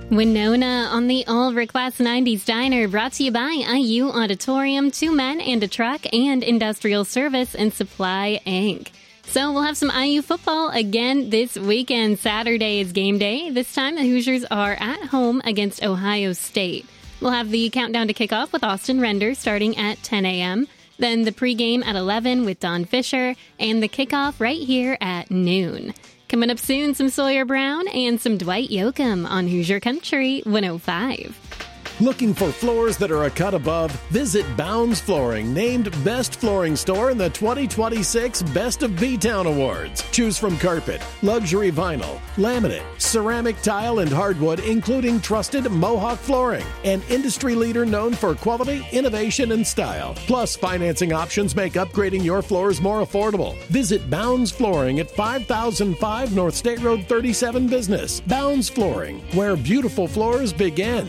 Winona on the All Class 90s Diner, brought to you by IU Auditorium, 2 men and a truck, and Industrial Service and Supply, Inc. So we'll have some IU football again this weekend. Saturday is game day. This time the Hoosiers are at home against Ohio State. We'll have the countdown to kickoff with Austin Render starting at 10 a.m., then the pregame at 11 with Don Fisher, and the kickoff right here at noon. Coming up soon, some Sawyer Brown and some Dwight Yoakam on Hoosier Country 105. Looking for floors that are a cut above? Visit Bounds Flooring, named Best Flooring Store in the 2026 Best of B-Town Awards. Choose from carpet, luxury vinyl, laminate, ceramic tile, and hardwood, including trusted Mohawk Flooring, an industry leader known for quality, innovation, and style. Plus, financing options make upgrading your floors more affordable. Visit Bounds Flooring at 5005 North State Road 37 Business. Bounds Flooring, where beautiful floors begin.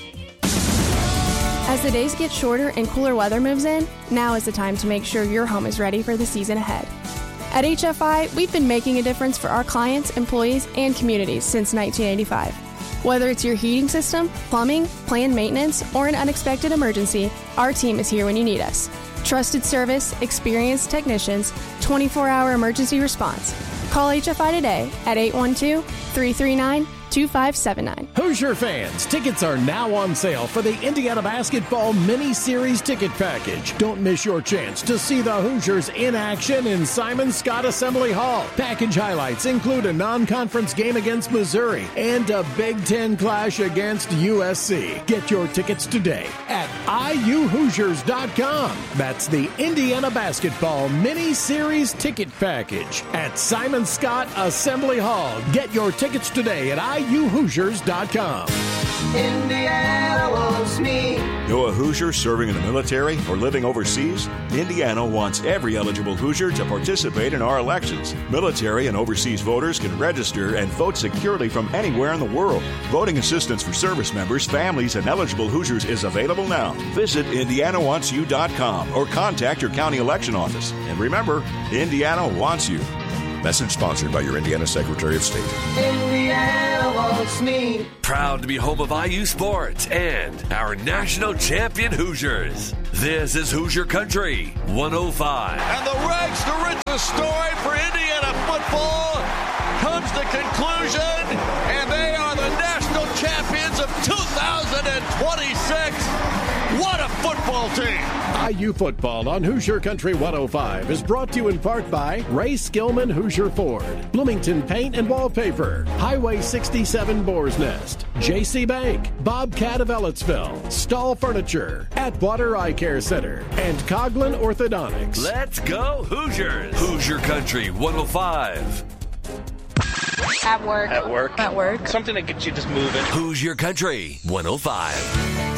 As the days get shorter and cooler weather moves in, now is the time to make sure your home is ready for the season ahead. At HFI, we've been making a difference for our clients, employees, and communities since 1985. Whether it's your heating system, plumbing, planned maintenance, or an unexpected emergency, our team is here when you need us. Trusted service, experienced technicians, 24-hour emergency response. Call HFI today at 812-339-2579. Hoosier fans, tickets are now on sale for the Indiana Basketball Mini-Series ticket package. Don't miss your chance to see the Hoosiers in action in Simon Scott Assembly Hall. Package highlights include a non-conference game against Missouri and a Big Ten clash against USC. Get your tickets today at iuhoosiers.com. That's the Indiana Basketball Mini-Series ticket package at Simon Scott Assembly Hall. Get your tickets today at iuhoosiers.com. Indiana wants me. You're a Hoosier serving in the military or living overseas? Indiana wants every eligible Hoosier to participate in our elections. Military and overseas voters can register and vote securely from anywhere in the world. Voting assistance for service members, families, and eligible Hoosiers is available now. Visit IndianaWantsYou.com or contact your county election office. And remember, Indiana wants you. Message sponsored by your Indiana Secretary of State. Indiana wants me. Proud to be home of IU Sports and our national champion Hoosiers. This is Hoosier Country 105. And the rags to riches story for Indiana football comes to conclusion, and they are the national champions of 2026. What a football team! IU football on Hoosier Country 105 is brought to you in part by Ray Skillman Hoosier Ford, Bloomington Paint and Wallpaper, Highway 67 Boar's Nest, JC Bank, Bobcat of Ellettsville, Stahl Furniture, Atwater Eye Care Center, and Coughlin Orthodontics. Let's go Hoosiers! Hoosier Country 105. At work. At work. At work. Something that gets you just moving. Hoosier Country 105.